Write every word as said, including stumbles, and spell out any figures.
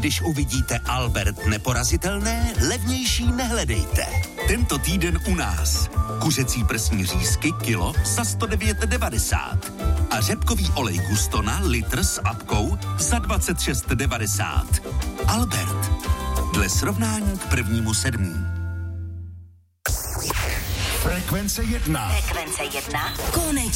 Když uvidíte Albert neporazitelné, levnější nehledejte. Tento týden u nás. Kuřecí prsní řízky kilo za sto devět devadesát. A řepkový olej Gustona litr s apkou za dvacet šest devadesát. Albert. Dle srovnání k prvnímu sedmý. Frekvence jedna. Frekvence jedna. Konečně.